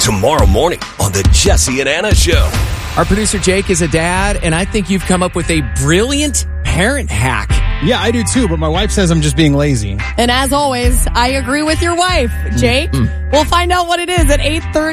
tomorrow morning on the Jesse and Anna Show. Our producer Jake is a dad, and I think you've come up with a brilliant parent hack. Yeah, I do too, but my wife says I'm just being lazy. And as always, I agree with your wife, Jake. We'll find out what it is at 8:30.